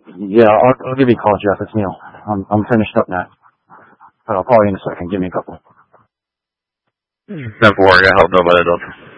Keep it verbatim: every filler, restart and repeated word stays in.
Yeah, I'll, I'll give you a call, Jeff. It's Neil. I'm, I'm finished up now. But I'll call you in a second. Give me a couple. Never worry. I hope nobody does.